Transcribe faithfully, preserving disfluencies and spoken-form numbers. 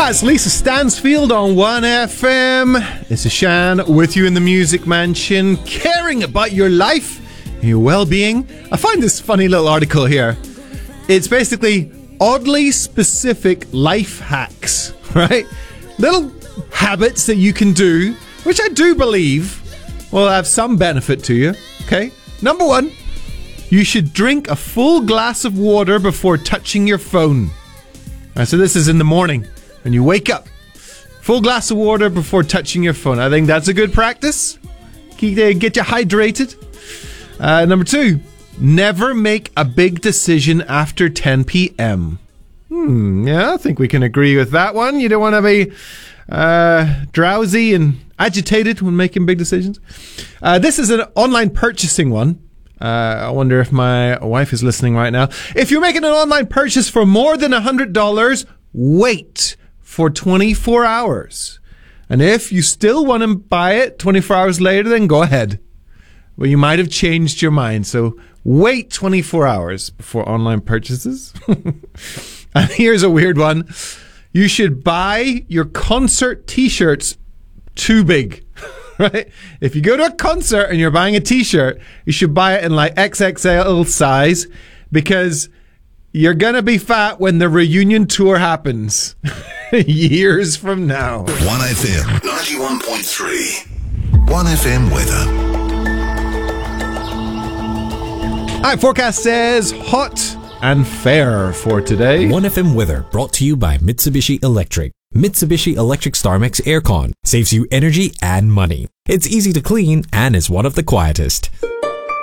That's Lisa Stansfield on one F M. This is Shan with you in the Music Mansion, caring about your life and your well-being. I find this funny little article here. It's basically oddly specific life hacks, right? Little habits that you can do, which I do believe will have some benefit to you, okay? Number one, you should drink a full glass of water before touching your phone. All right, so this is in the morning when you wake up. Full glass of water before touching your phone. I think that's a good practice. Keep, uh, get you hydrated. Uh, number two, never make a big decision after ten p.m. Hmm, yeah, I think we can agree with that one. You don't want to be uh, drowsy and agitated when making big decisions. Uh, this is an online purchasing one. Uh, I wonder if my wife is listening right now. If you're making an online purchase for more than one hundred dollars, wait for twenty-four hours. And if you still want to buy it twenty-four hours later, then go ahead. Well, you might have changed your mind. So wait twenty-four hours before online purchases. And here's a weird one. You should buy your concert t-shirts too big. Right? If you go to a concert and you're buying a t-shirt, you should buy it in like X X L size, because you're going to be fat when the reunion tour happens years from now. one F M ninety-one point three. one F M weather. All right, forecast says hot and fair for today. one F M weather brought to you by Mitsubishi Electric. Mitsubishi Electric StarMix Aircon saves you energy and money. It's easy to clean and is one of the quietest.